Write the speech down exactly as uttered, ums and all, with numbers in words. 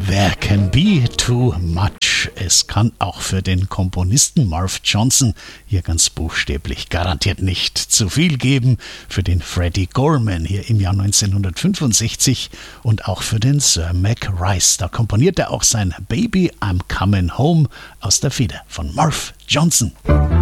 There can be too much. Es kann auch für den Komponisten Marv Johnson hier ganz buchstäblich garantiert nicht zu viel geben. Für den Freddie Gorman hier im Jahr neunzehnhundertfünfundsechzig und auch für den Sir Mac Rice. Da komponiert er auch sein Baby I'm Coming Home aus der Feder von Marv Johnson.